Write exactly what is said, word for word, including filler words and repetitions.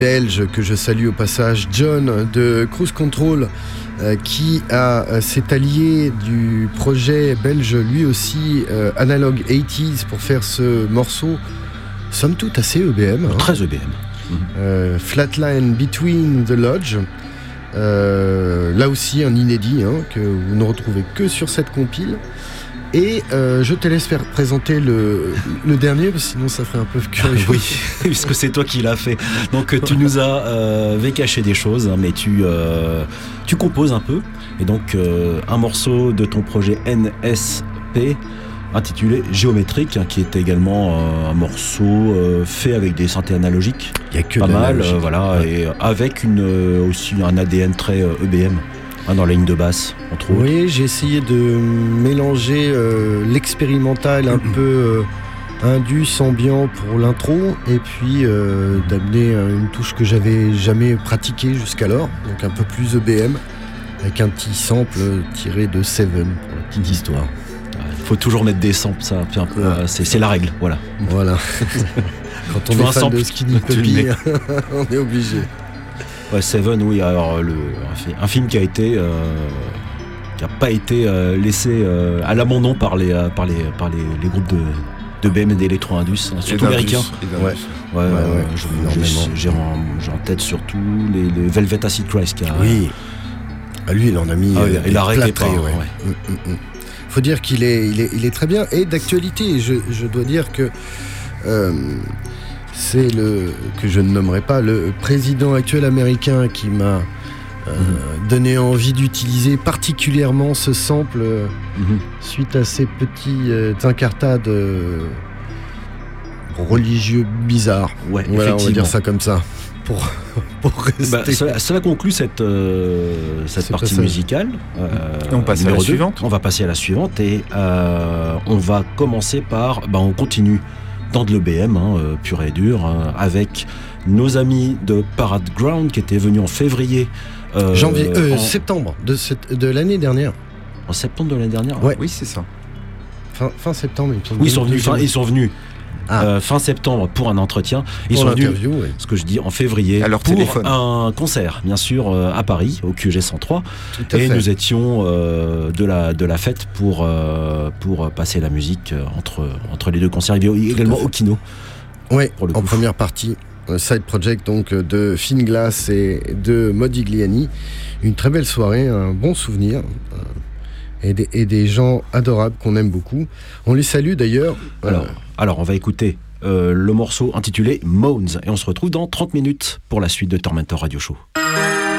belge que je salue au passage, John de Cruise Control, euh, qui a, euh, s'est allié du projet belge lui aussi, euh, Analog quatre-vingt-dix, pour faire ce morceau, somme toute assez E B M. Hein. Très E B M. Mmh. Euh, Flatline Between the Lodge. Euh, là aussi un inédit hein, que vous ne retrouvez que sur cette compile. Et euh, je te laisse faire présenter le, le dernier, parce que sinon ça ferait un peu curieux. Oui, puisque c'est toi qui l'as fait. Donc tu nous as euh, vécaché des choses, hein, mais tu, euh, tu composes un peu. Et donc euh, un morceau de ton projet N S P intitulé Géométrique, hein, qui est également euh, un morceau euh, fait avec des synthés analogiques. Il y a que pas mal, euh, voilà, ouais. Et avec une, euh, aussi un A D N très euh, E B M. Dans la ligne de basse, entre autres. Oui, j'ai essayé de mélanger euh, l'expérimental un peu euh, indus, ambiant pour l'intro, et puis euh, d'amener une touche que j'avais jamais pratiquée jusqu'alors, donc un peu plus E B M, avec un petit sample tiré de Seven pour la petite histoire. Il faut toujours mettre des samples, ça fait un peu, ah. c'est, c'est la règle, voilà. Voilà. Quand on tu est fan de Skinny Puppy, on est obligé. Ouais, Seven, oui, alors le, un film qui a été, euh, qui n'a pas été euh, laissé euh, à l'abandon par les, euh, par les, par les, les groupes de, de B M et d'électro-indus, hein, surtout américains. Ouais, ouais, ouais, ouais, ouais je, j'ai, j'ai, en, j'ai en tête surtout les, les Velvet Acid Christ qui a. Oui, ah, lui il en a mis. Ah, euh, il a arrêté pas. Ouais. Ouais. Mm, mm, mm. Faut dire qu'il est, il est, il est très bien et d'actualité. Je, je dois dire que. Euh, C'est le, que je ne nommerai pas, le président actuel américain qui m'a euh, mmh. donné envie d'utiliser particulièrement ce sample euh, mmh. suite à ces petits euh, incartades euh, religieux bizarres. Ouais, voilà, on va dire ça comme ça. Pour, pour rester. Bah, cela, cela conclut cette, euh, cette partie passage. musicale. Euh, et on passe à la deux. suivante. On va passer à la suivante et euh, on va commencer par. Bah, on continue. Dans de l'E B M, hein, euh, pur et dur, hein, avec nos amis de Parade Ground qui étaient venus en février. Euh, Janvier, euh, en... septembre de, cette, de l'année dernière. En septembre de l'année dernière ouais. Oui, c'est ça. Fin, fin septembre, ils sont venus. Oui, ils sont venus, fin, ils sont venus ah. euh, fin septembre pour un entretien. Ils pour sont venus, oui. ce que je dis, en février alors, pour téléphone. un concert, bien sûr, euh, à Paris, au Q G cent trois. Et fait. nous étions euh, de, la, de la fête pour, euh, pour passer la musique entre, entre les deux concerts. Il y avait également au Kino. Oui, en première partie. Side project donc de Fine Glass et de Modigliani. Une très belle soirée, un bon souvenir. Et des, et des gens adorables qu'on aime beaucoup. On les salue d'ailleurs. Alors, euh... alors on va écouter euh, le morceau intitulé Moans et on se retrouve dans trente minutes pour la suite de Tormentor Radio Show.